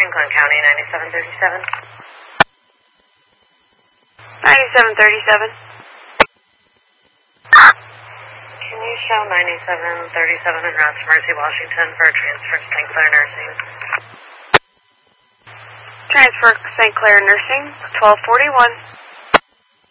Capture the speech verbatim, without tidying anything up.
Franklin County, ninety-seven thirty-seven. ninety-seven thirty-seven. Can you show ninety-seven thirty-seven in route to Mercy, Washington for a transfer to Saint Clair Nursing? Transfer Saint Clair Nursing, twelve forty-one.